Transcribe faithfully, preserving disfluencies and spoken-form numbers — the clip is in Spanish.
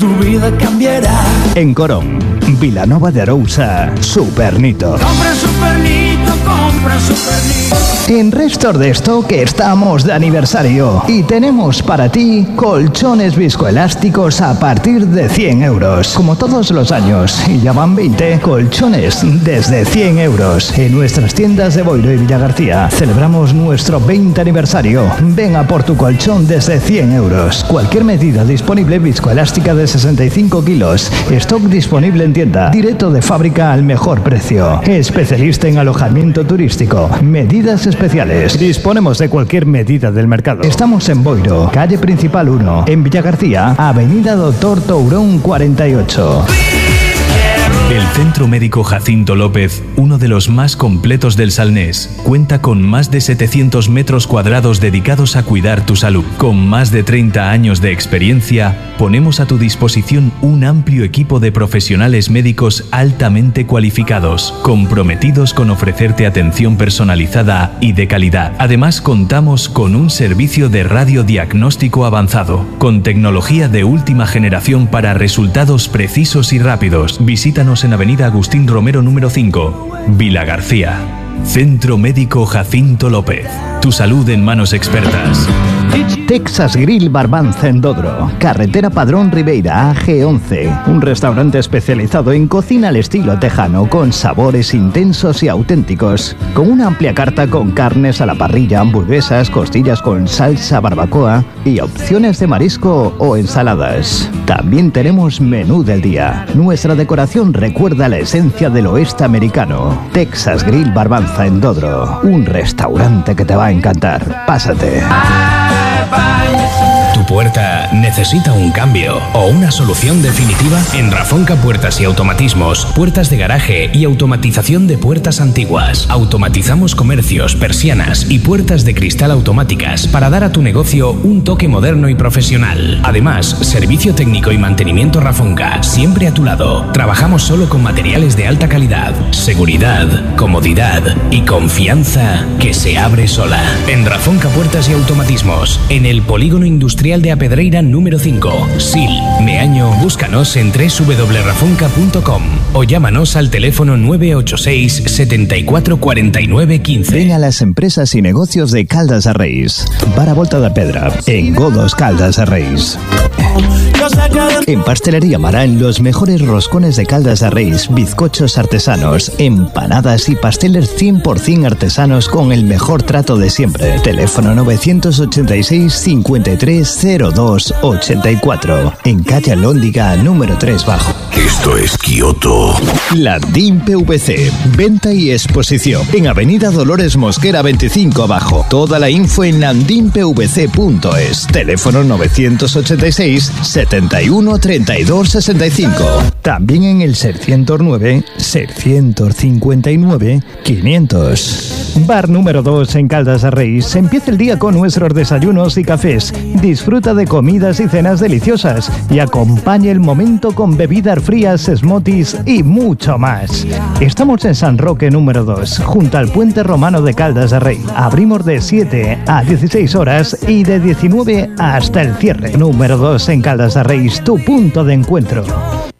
Tu vida cambiará. En Corón, Vilanova de Arousa, Supernito. Compra Supernito, compra Supernito. En Restor de Stock estamos de aniversario y tenemos para ti colchones viscoelásticos a partir de cien euros. Como todos los años, y ya van veinte, colchones desde cien euros. En nuestras tiendas de Boiro y Villagarcía celebramos nuestro veinte aniversario. Ven a por tu colchón desde cien euros. Cualquier medida disponible viscoelástica de sesenta y cinco kilos. Stock disponible en tienda. Directo de fábrica al mejor precio. Especialista en alojamiento turístico. Medidas especiales. Disponemos de cualquier medida del mercado. Estamos en Boiro, calle principal uno. En Villagarcía, avenida Doctor Tourón cuarenta y ocho. El Centro Médico Jacinto López, uno de los más completos del Salnés, cuenta con más de setecientos metros cuadrados dedicados a cuidar tu salud. Con más de treinta años de experiencia, ponemos a tu disposición un amplio equipo de profesionales médicos altamente cualificados, comprometidos con ofrecerte atención personalizada y de calidad. Además, contamos con un servicio de radiodiagnóstico avanzado, con tecnología de última generación para resultados precisos y rápidos. Visítanos en Avenida Agustín Romero número cinco, Vilagarcía. Centro Médico Jacinto López. Tu salud en manos expertas. Texas Grill Barbanza en Dodro, carretera Padrón Ribeira A G once, un restaurante especializado en cocina al estilo tejano con sabores intensos y auténticos, con una amplia carta con carnes a la parrilla, hamburguesas, costillas con salsa barbacoa y opciones de marisco o ensaladas. También tenemos menú del día. Nuestra decoración recuerda la esencia del oeste americano. Texas Grill Barbanza en Dodro, un restaurante que te va a encantar. Pásate. ¿Tu puerta necesita un cambio o una solución definitiva? En Rafonca Puertas y Automatismos, puertas de garaje y automatización de puertas antiguas. Automatizamos comercios, persianas y puertas de cristal automáticas para dar a tu negocio un toque moderno y profesional. Además, servicio técnico y mantenimiento Rafonca, siempre a tu lado. Trabajamos solo con materiales de alta calidad, seguridad, comodidad y confianza que se abre sola. En Rafonca Puertas y Automatismos, en el Polígono Industrial de Apedreira número cinco, Sil, Meaño. Búscanos en doble u doble u doble u punto rafonca punto com o llámanos al teléfono nueve ocho seis, setenta y cuatro, cuarenta y nueve, quince. Ven a las empresas y negocios de Caldas de Reis. Para Volta da Pedra, en Godos Caldas de Reis. En Pastelería Marán, los mejores roscones de Caldas de Reis, bizcochos artesanos, empanadas y pasteles cien por ciento artesanos con el mejor trato de siempre. Teléfono novecientos ochenta y seis, cincuenta y tres, cero dos, ochenta y cuatro. En calle Alhóndiga, número tres bajo. Esto es Kioto. Landín P V C, venta y exposición. En Avenida Dolores Mosquera veinticinco abajo. Toda la info en landin p v c punto es. Teléfono novecientos ochenta y seis, setenta y uno, treinta y dos, sesenta y cinco. También en el seiscientos nueve, seiscientos cincuenta y nueve, quinientos. Bar número dos en Caldas de Reis. Empieza el día con nuestros desayunos y cafés. Disfruta de comidas y cenas deliciosas y acompaña el momento con bebidas frías, smoothies y mucho más. Estamos en San Roque número dos, junto al Puente Romano de Caldas de Reis. Abrimos de siete a dieciséis horas y de diecinueve hasta el cierre. Número dos en Caldas de Reis, tu punto de encuentro.